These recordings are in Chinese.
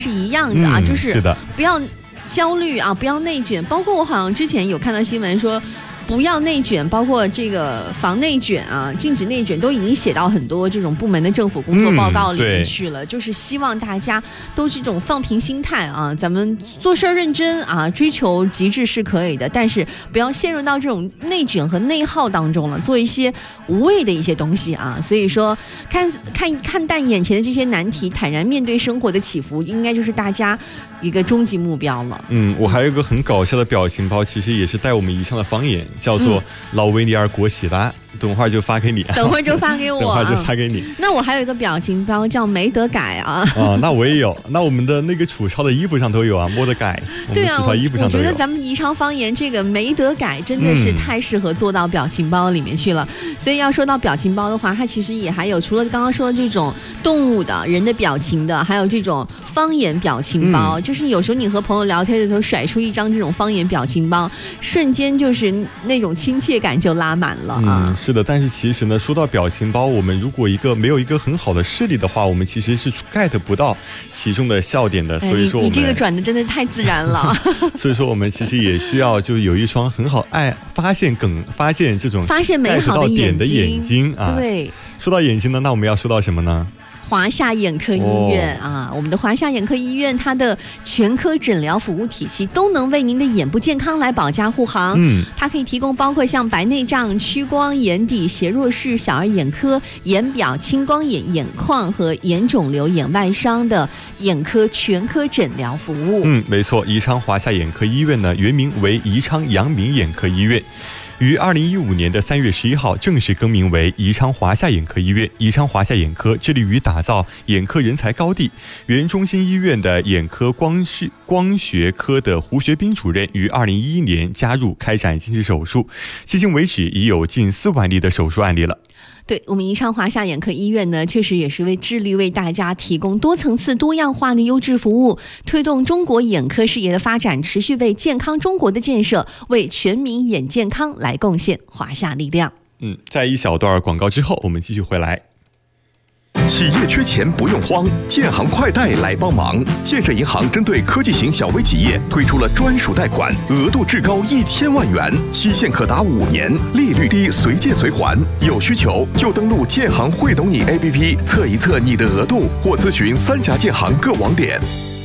是一样的啊，就是不要焦虑啊，不要内卷。包括我好像之前有看到新闻说，不要内卷，包括这个防内卷啊，禁止内卷，都已经写到很多这种部门的政府工作报告里面去了。就是希望大家都是这种放平心态啊，咱们做事认真啊，追求极致是可以的，但是不要陷入到这种内卷和内耗当中了，做一些无谓的一些东西啊。所以说，看淡眼前的这些难题，坦然面对生活的起伏，应该就是大家一个终极目标了。 我还有一个很搞笑的表情包，其实也是带我们宜昌的方言，叫做老维尼尔国喜啦。等会儿就发给你， 等会儿就发给我， 等会儿就发给你。 那我还有一个表情包叫没得改啊。 那我也有，那我们的那个楚超的衣服上都有啊，没得改。 对啊， 楚超衣服上都有。 我觉得咱们宜昌方言这个没得改真的是太适合做到表情包里面去了。所以要说到表情包的话，它其实也还有除了刚刚说的这种动物的、人的表情的，还有这种方言表情包。就是有时候你和朋友聊天的时候甩出一张这种方言表情包，瞬间就是那种亲切感就拉满了啊。 是的，但是其实呢，说到表情包，我们如果没有一个很好的视力的话，我们其实是 get 不到其中的笑点的。所以说你这个转的真的太自然了。 所以说我们其实也需要就有一双很好发现这种发现美好的点的眼睛啊。 对， 说到眼睛呢，那我们要说到什么呢？ 华夏眼科医院啊，我们的华夏眼科医院，它的全科诊疗服务体系都能为您的眼部健康来保驾护航。它可以提供包括像白内障、屈光、眼底斜弱视、小儿眼科、眼表、青光眼、眼眶和眼肿瘤、眼外伤的眼科全科诊疗服务。 没错，宜昌华夏眼科医院呢，原名为宜昌阳明眼科医院。于2015年的3月11号正式更名为宜昌华夏眼科医院。宜昌华夏眼科致力于打造眼科人才高地。原中心医院的眼科光学科的胡学斌主任于2011年加入开展近视手术，迄今为止已有近4万例的手术案例了。 对，我们宜昌华夏眼科医院呢，确实也是致力为大家提供多层次多样化的优质服务，推动中国眼科事业的发展，持续为健康中国的建设，为全民眼健康来贡献华夏力量。 在一小段广告之后，我们继续回来。 企业缺钱不用慌，建行快贷来帮忙。建设银行针对科技型小微企业推出了专属贷款，额度至高1000万元，期限可达5年，利率低，随借随还。有需求就登录建行会懂你 APP 测一测你的额度，或咨询3家建行各网点。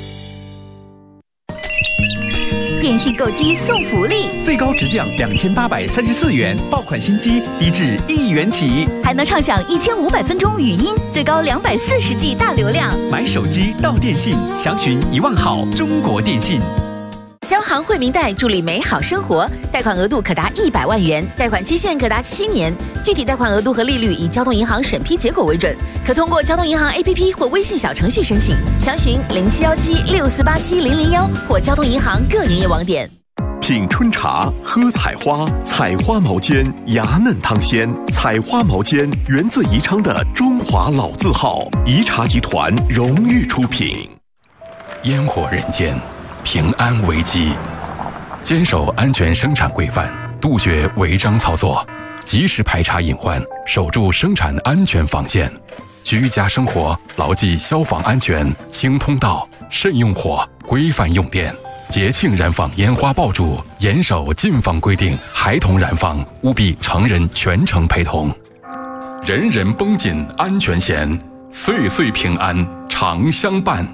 电信购机送福利， 最高直降2834元，爆款新机低至1元起， 还能畅享1500分钟语音，最高240G 大流量。 买手机到电信，详询1万好中国电信。 交行惠民贷助力美好生活，贷款额度可达100万元，贷款期限可达7年，具体贷款额度和利率以交通银行审批结果为准，可通过交通银行 APP 或微信小程序申请，详询071764870001或交通银行各营业网点。 品春茶，喝采花，采花毛尖，芽嫩汤鲜。采花毛尖源自宜昌的中华老字号，宜茶集团荣誉出品。 烟火人间，平安危机，坚守安全生产规范，杜绝违章操作，及时排查隐患，守住生产安全防线。居家生活牢记消防安全，清通道，慎用火，规范用电。节庆燃放烟花爆竹，严守禁放规定，孩童燃放务必成人全程陪同。人人绷紧安全弦，岁岁平安常相伴。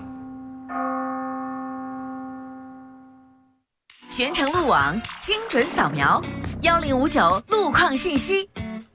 全程路网，精准扫描，1059路况信息。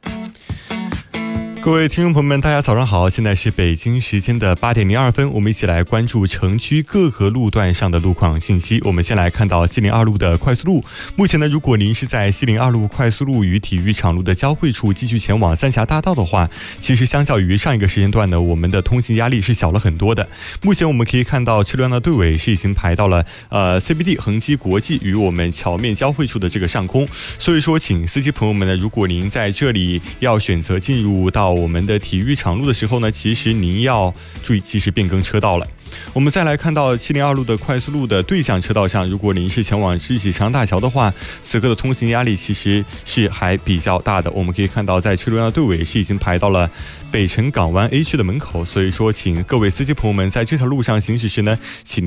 各位听众朋友们，大家早上好，现在是北京时间的8点02分，我们一起来关注城区各个路段上的路况信息。我们先来看到西02路的快速路，目前呢，如果您是在西02路快速路与体育场路的交汇处继续前往三峡大道的话，其实相较于上一个时间段呢，我们的通行压力是小了很多的。目前我们可以看到车辆的队尾是已经排到了CBD 恒基国际与我们桥面交汇处的这个上空，所以说请司机朋友们呢，如果您在这里要选择进入到我们的体育场路的时候呢，其实您要注意及时变更车道了。我们再来看到702路的快速路的对向车道上，如果您是前往日喜长大桥的话，此刻的通行压力其实是还比较大的。我们可以看到，在车流量的队尾是已经排到了北辰港湾 A 区的门口，所以说请各位司机朋友们在这条路上行驶时呢，请